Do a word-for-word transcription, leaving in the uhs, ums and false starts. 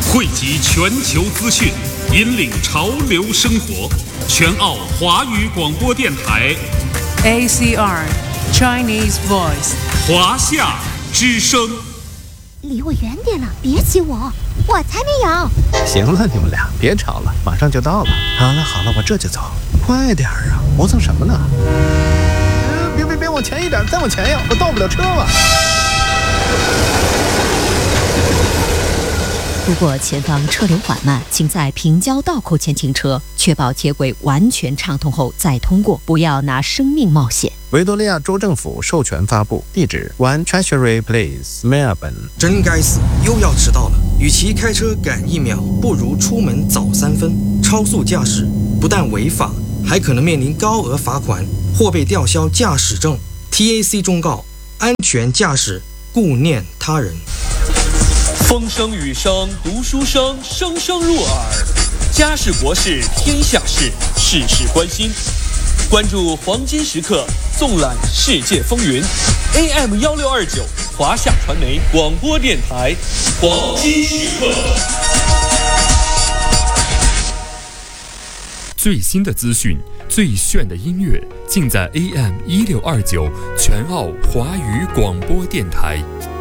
汇集全球资讯，引领潮流生活。全澳华语广播电台 A C R Chinese Voice 华夏之声。 离我远点了，别挤我，我才没有。 行了，你们俩别吵了，马上就到了。好了好了，我这就走，快点啊，磨蹭什么呢？呃，别别别，往前一点，再往前呀，我到不了车了。 如果前方车流缓慢，请在平交道口前停车，确保接轨完全畅通后再通过，不要拿生命冒险。 维多利亚州政府授权发布，地址 One Treasury Place Melbourne。 真该死，又要迟到了。与其开车赶一秒，不如出门早三分。超速驾驶不但违法，还可能面临高额罚款或被吊销驾驶证。T A C 忠告：安全驾驶，顾念他人。 风声雨声读书声，声声入耳。家事国事天下事，事事关心。关注黄金时刻，纵览世界风云。A M 幺六二九，华夏传媒广播电台，黄金时刻。 最新的资讯，最炫的音乐，尽在 A M 一六二九全澳华语广播电台。